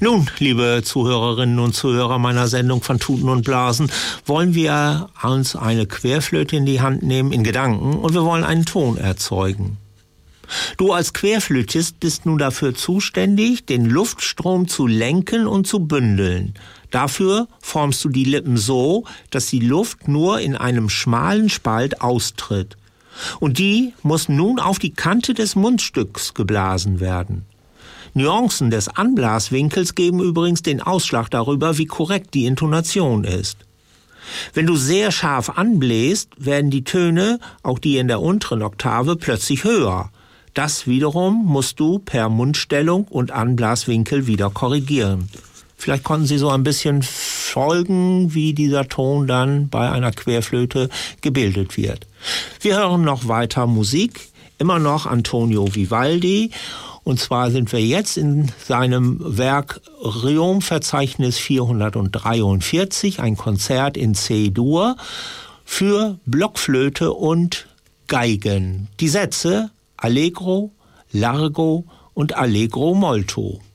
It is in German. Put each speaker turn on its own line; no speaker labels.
Nun, liebe Zuhörerinnen und Zuhörer meiner Sendung von Tuten und Blasen, wollen wir uns eine Querflöte in die Hand nehmen, in Gedanken, und wir wollen einen Ton erzeugen. Du als Querflötist bist nun dafür zuständig, den Luftstrom zu lenken und zu bündeln. Dafür formst du die Lippen so, dass die Luft nur in einem schmalen Spalt austritt. Und die muss nun auf die Kante des Mundstücks geblasen werden. Nuancen des Anblaswinkels geben übrigens den Ausschlag darüber, wie korrekt die Intonation ist. Wenn du sehr scharf anbläst, werden die Töne, auch die in der unteren Oktave, plötzlich höher. Das wiederum musst du per Mundstellung und Anblaswinkel wieder korrigieren. Vielleicht konnten Sie so ein bisschen folgen, wie dieser Ton dann bei einer Querflöte gebildet wird. Wir hören noch weiter Musik, immer noch Antonio Vivaldi. Und zwar sind wir jetzt in seinem Werk Requiem-Verzeichnis 443, ein Konzert in C-Dur für Blockflöte und Geigen. Die Sätze Allegro, Largo und Allegro molto.